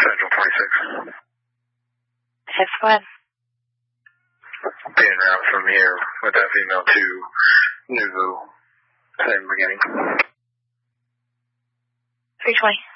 Central 26. Yes, go ahead. Being route from here with that female to Nuvu. Same beginning. 320.